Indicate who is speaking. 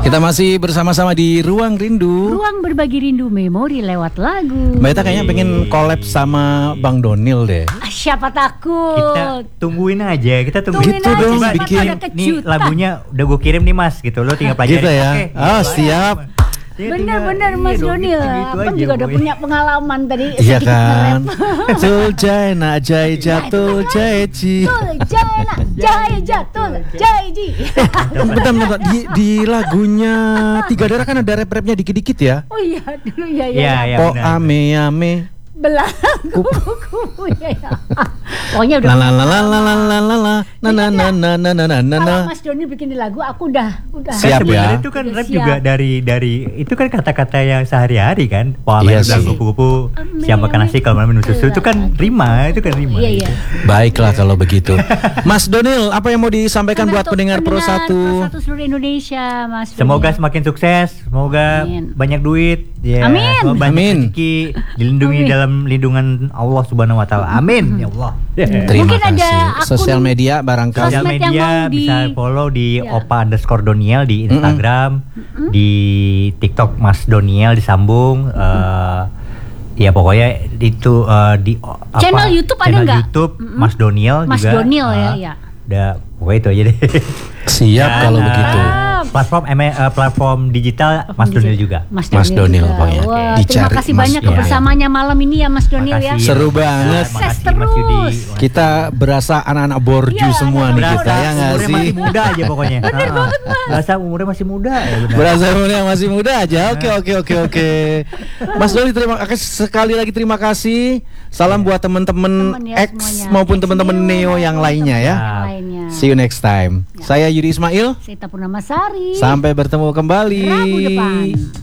Speaker 1: Kita masih bersama-sama di Ruang Rindu.
Speaker 2: Ruang berbagi rindu memori lewat lagu.
Speaker 1: Mbak Ita kayaknya pengen collab sama Bang Donil deh.
Speaker 2: Siapa takut?
Speaker 3: Kita tungguin aja, kita tungguin
Speaker 1: Gitu
Speaker 2: aja,
Speaker 1: dong,
Speaker 2: siapa
Speaker 1: bikin.
Speaker 2: tahu ada
Speaker 3: Nih
Speaker 2: kejutan.
Speaker 3: lagunya udah gue kirim nih Mas, gitu lo tinggal pelajari.
Speaker 1: Gitu ya.
Speaker 3: Oke,
Speaker 1: Oh, siap.
Speaker 2: Bener-bener Mas Donil, Abang juga udah punya pengalaman tadi.
Speaker 1: Iya
Speaker 2: sedikit
Speaker 1: kan.
Speaker 2: nge-rap.
Speaker 1: Tul jai na jai jatul jai ji.
Speaker 2: Tul jana jai jatul jai ji.
Speaker 1: Bentar. Di lagunya Tiga Darah kan ada rap-rapnya dikit-dikit ya.
Speaker 2: Oh iya dulu ya.
Speaker 3: Iya,
Speaker 1: Po
Speaker 3: benar.
Speaker 1: ame
Speaker 2: Belangku ya. Pokoknya udah.
Speaker 1: la la la la la la la la la na na na na na na na na.
Speaker 2: Kalau Mas Doni bikin di lagu, aku udah.
Speaker 1: Siap ya.
Speaker 3: Sebenarnya itu kan
Speaker 2: Udah
Speaker 3: rap
Speaker 2: siap.
Speaker 3: juga dari itu kan kata-kata yang sehari-hari kan.
Speaker 1: Iya
Speaker 3: Poamen
Speaker 1: sih.
Speaker 3: bilang kupu-kupu, siang makan nasi kalau malam minum susu itu kan rima, itu kan rima.
Speaker 2: Iya.
Speaker 1: Baiklah kalau begitu. Mas Donil, apa yang mau disampaikan buat
Speaker 2: Untuk
Speaker 1: pendengar Pro 1?
Speaker 2: seluruh Indonesia, Mas.
Speaker 3: Semoga
Speaker 2: Doni.
Speaker 3: semakin sukses, semoga
Speaker 2: Amin.
Speaker 3: banyak duit, ya,
Speaker 2: Amin.
Speaker 3: semoga banyak
Speaker 1: Amin.
Speaker 3: rezeki, dilindungi
Speaker 2: Amin.
Speaker 3: dalam lindungan Allah Subhanahu wa taala. Amin ya Allah.
Speaker 1: Terima
Speaker 2: Mungkin ada
Speaker 1: kasih.
Speaker 2: akun
Speaker 1: Sosial media barangkali.
Speaker 3: Sosial
Speaker 2: sosmed yang
Speaker 3: media
Speaker 2: mau di-
Speaker 3: bisa follow di
Speaker 2: Ya.
Speaker 3: opa_doniel di Instagram, di TikTok Mas Doniel disambung. Ya pokoknya itu di
Speaker 2: Channel YouTube ada
Speaker 3: channel
Speaker 2: nggak?
Speaker 3: YouTube Mas Doniel
Speaker 2: Mas
Speaker 3: juga.
Speaker 2: Doniel ya.
Speaker 3: Udah pokoknya itu aja deh.
Speaker 1: Siap
Speaker 3: Dan,
Speaker 1: kalau begitu.
Speaker 3: platform digital Mas Doniel juga.
Speaker 1: Mas Donil
Speaker 2: juga.
Speaker 1: pokoknya.
Speaker 2: Wah, terima
Speaker 1: Dicari
Speaker 2: kasih
Speaker 1: Mas
Speaker 2: banyak
Speaker 1: Donil.
Speaker 2: kebersamaannya malam ini ya Mas Donil ya.
Speaker 3: Makasih.
Speaker 1: Seru banget.
Speaker 2: Sukses
Speaker 3: Makasih, Mas Yudi.
Speaker 2: terus.
Speaker 1: Kita berasa anak-anak borju
Speaker 2: Iya,
Speaker 1: semua nih
Speaker 2: anak-anak
Speaker 1: kita ya nggak
Speaker 3: umurnya
Speaker 1: sih?
Speaker 3: masih muda aja pokoknya. Bener banget Mas. Berasa umurnya masih muda ya benar.
Speaker 1: Berasa umurnya masih muda aja. Oke. Mas Doni sekali lagi terima kasih. Salam buat teman-teman
Speaker 2: Temen ya
Speaker 1: X
Speaker 2: semuanya.
Speaker 1: maupun
Speaker 2: X
Speaker 1: teman-teman Neo yang lainnya ya.
Speaker 2: Yang lainnya.
Speaker 1: See you next time. Saya Yudi Ismail.
Speaker 2: Sita Purnamasari.
Speaker 1: Sampai bertemu kembali.
Speaker 2: Rabu depan.